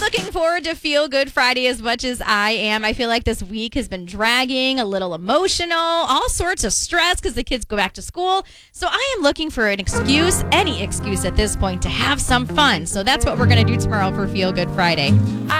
looking forward to Feel Good Friday as much as I am. I feel like this week has been dragging, a little emotional, all sorts of stress because the kids go back to school. So I am looking for an excuse, any excuse at this point, to have some fun. So that's what we're going to do tomorrow for Feel Good Friday.